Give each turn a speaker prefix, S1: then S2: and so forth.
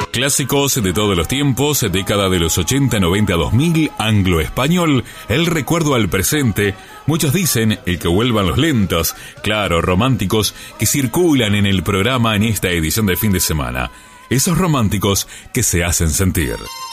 S1: clásicos de todos los tiempos, década de los 80, 90, 2000, anglo-español, el recuerdo al presente. Muchos dicen el que vuelvan los lentos, claro, románticos, que circulan en el programa en esta edición de fin de semana. Esos románticos que se hacen sentir.